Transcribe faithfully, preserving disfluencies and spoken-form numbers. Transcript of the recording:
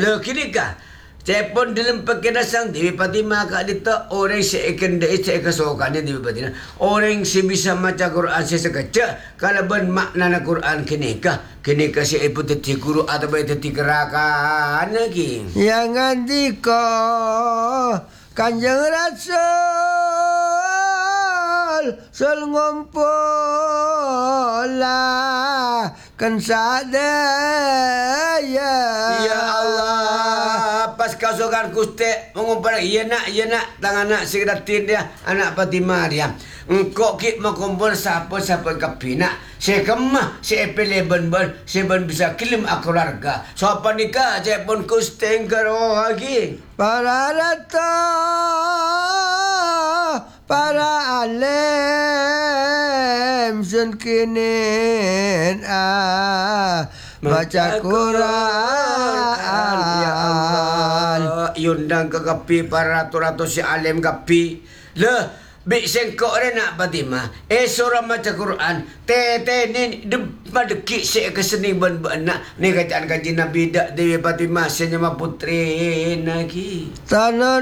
Lo kini kah? Saya pun dalam pakai dasang Dewi Fatimah kak dita orang saya akan dai saya kesokannya Dewi Fatimah. Orang si bisa baca Quran saya sekecak kalau ben makna Quran kini kah? Kini kah saya pun teti guru atau bayi teti gerakan lagi. Yang andika Kanjeng Rasul sul ngumpul lah kan sadaya. Ya Allah, pas kasukan kuste mengumpul, iya nak, iya nak, tangan nak segeratin dia, anak Fatimah dia. Engkau kik mengumpul siapa-siapa kapina, saya kemah, saya pilih ben-ben, saya ben bisa kirim aku keluarga. Siapa nikah, saya pun kuste engkau lagi. Para rata, para alim sun kinin ah baca Quran. Ya Allah, yundang ke kapi para ratu-ratu si alim kapi. Leh, bik sengkok rin nak Fatimah. Eh surah baca Quran. Tete ni depan dekik si keseni ben-ben nak. Ni kacaan kaji Nabi dak Dewi Fatimah senyama putri lagi. Tanah